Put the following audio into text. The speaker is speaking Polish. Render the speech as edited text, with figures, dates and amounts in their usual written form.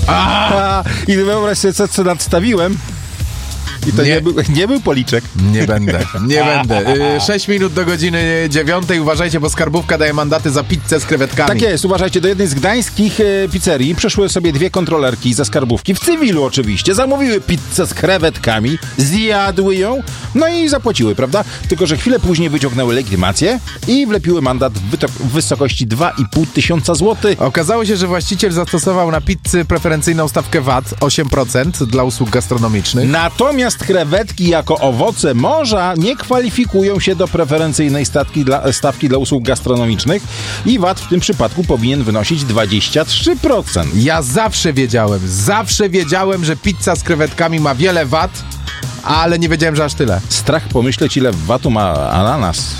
I wyobraź sobie, co nadstawiłem. I to nie był policzek. Nie będę. 6 minut do godziny 9. Uważajcie, bo skarbówka daje mandaty za pizzę z krewetkami. Tak jest, uważajcie, do jednej z gdańskich pizzerii przyszły sobie 2 kontrolerki ze skarbówki, w cywilu oczywiście, zamówiły pizzę z krewetkami, zjadły ją, no i zapłaciły, prawda? Tylko że chwilę później wyciągnęły legitymację i wlepiły mandat w wysokości 2500 zł. Okazało się, że właściciel zastosował na pizzy preferencyjną stawkę VAT 8% dla usług gastronomicznych. Natomiast krewetki jako owoce morza nie kwalifikują się do preferencyjnej stawki dla usług gastronomicznych i VAT w tym przypadku powinien wynosić 23%. Ja zawsze wiedziałem, że pizza z krewetkami ma wiele VAT, ale nie wiedziałem, że aż tyle. Strach pomyśleć, ile VAT-u ma ananas.